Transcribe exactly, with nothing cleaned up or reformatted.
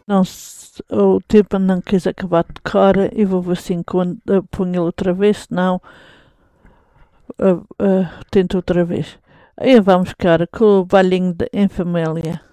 Não, se o tempo não quis acabar de cor e vou ver se encontro, uh, ponho ele outra vez, senão uh, uh, tento outra vez. Aí vamos, cara, com o bailinho de, em família.